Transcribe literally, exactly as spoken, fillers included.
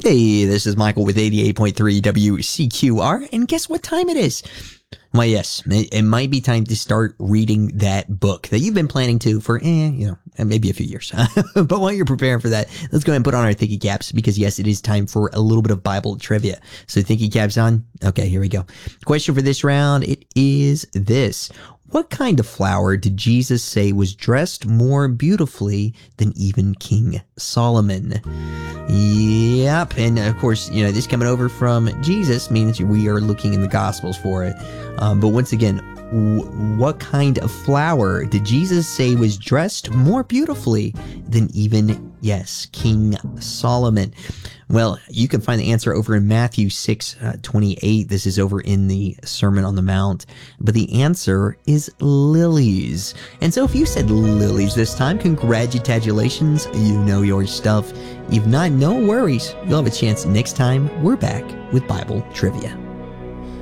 Hey, this is Michael with eighty-eight point three W C Q R, and guess what time it is? Well, yes, it, it might be time to start reading that book that you've been planning to for, eh, you know, maybe a few years. But while you're preparing for that, let's go ahead and put on our thinking caps because, yes, it is time for a little bit of Bible trivia. So thinking caps on? Okay, here we go. Question for this round, it is this. What kind of flower did Jesus say was dressed more beautifully than even King Solomon? Yep, and of course, you know, this coming over from Jesus means we are looking in the Gospels for it. Um, but once again, w- what kind of flower did Jesus say was dressed more beautifully than even, yes, King Solomon? Well, you can find the answer over in Matthew six twenty-eight. This is over in the Sermon on the Mount. But the answer is lilies. And so if you said lilies this time, congratulations. You know your stuff. If not, no worries. You'll have a chance next time. We're back with Bible trivia.